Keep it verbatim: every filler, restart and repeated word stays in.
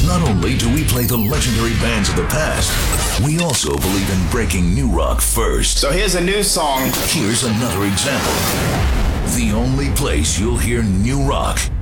Not only do we play the legendary bands of the past, we also believe in breaking new rock first. So here's a new song. Here's another example. The only place you'll hear new rock